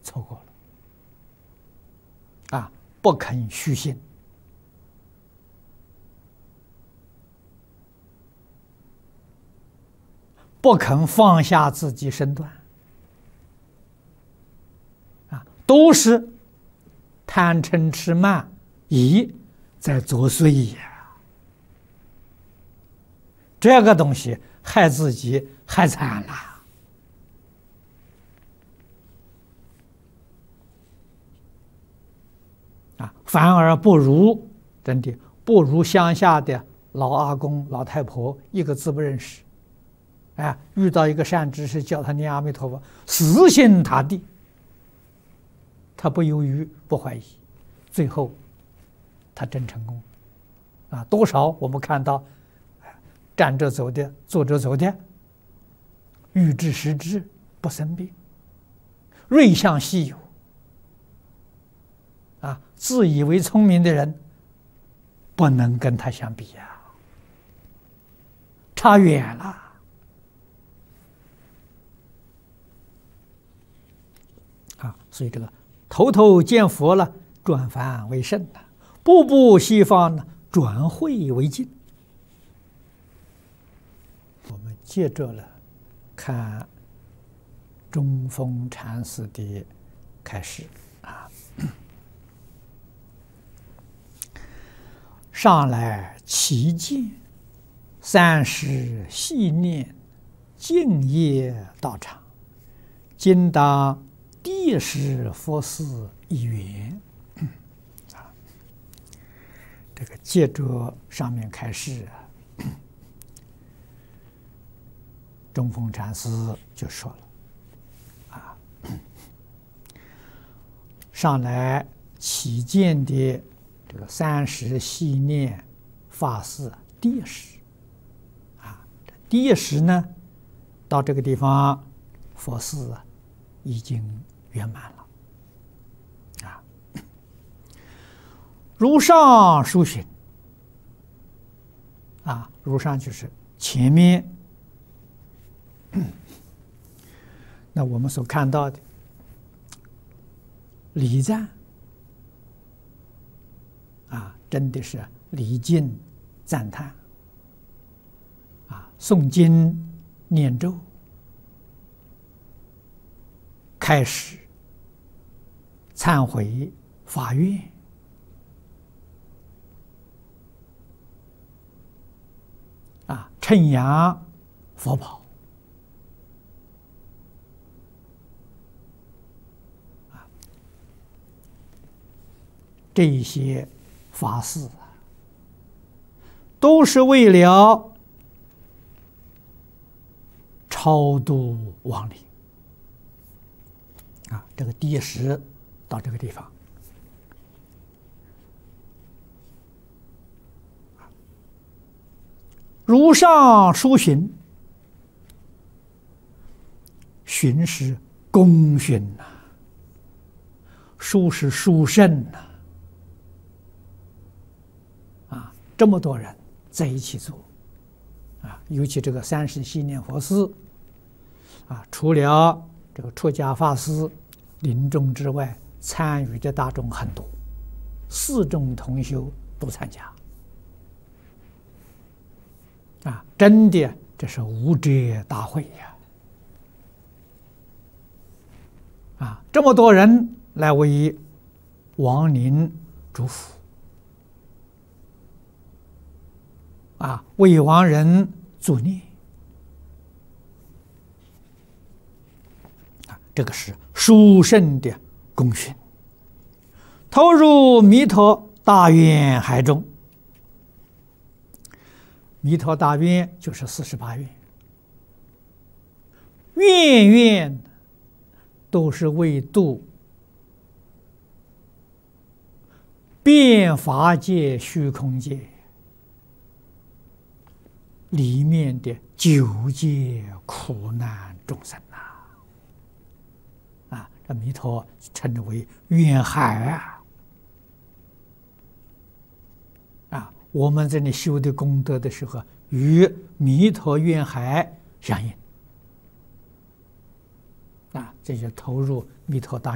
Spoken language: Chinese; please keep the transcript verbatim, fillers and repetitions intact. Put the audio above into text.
错过了，啊，不肯虚心，不肯放下自己身段，啊，都是贪嗔痴慢疑在作祟呀。这个东西害自己害惨了。啊，反而不如真的不如乡下的老阿公、老太婆一个字不认识，哎，遇到一个善知识叫他念阿弥陀佛，死心塌地，他不犹豫不怀疑，最后他真成功。啊，多少我们看到站着走的、坐着走的，欲知时至不生病，瑞相稀有。啊，自以为聪明的人，不能跟他相比呀、啊，差远了。啊，所以这个头头见佛了，转凡为圣了；步步西方呢，转慧为净。我们接着了看中峰禅师的开示啊。上来其见，三时细念，净业道场，今当地时佛事一缘。啊，这个接着上面开示啊，中峰禅师就说了啊，上来起见的这个三时细念法事第时啊，第时呢，到这个地方佛事啊已经圆满了啊。如上书寻啊，如上就是前面那我们所看到的礼赞啊，真的是礼敬赞叹啊，诵经念咒，开始忏悔发愿啊，称扬佛宝啊，这一些法事啊，都是为了超度亡灵啊。这个第十到这个地方，如上书寻，寻是功勋呐、啊，书是殊胜呐、啊，啊，这么多人在一起做，啊，尤其这个三时细念佛事，啊，除了这个出家法师临终之外，参与的大众很多，四众同修都参加。啊，真的，这是无遮大会呀！啊，这么多人来为亡灵祝福，啊，为亡人助念，啊，这个是殊胜的功勋。投入弥陀大愿海中。弥陀大愿就是四十八愿，愿愿都是为度遍法界、虚空界里面的九界苦难众生呐！啊，这弥陀称之为愿海啊！我们这里修的功德的时候，与弥陀愿海相应啊，这就投入弥陀大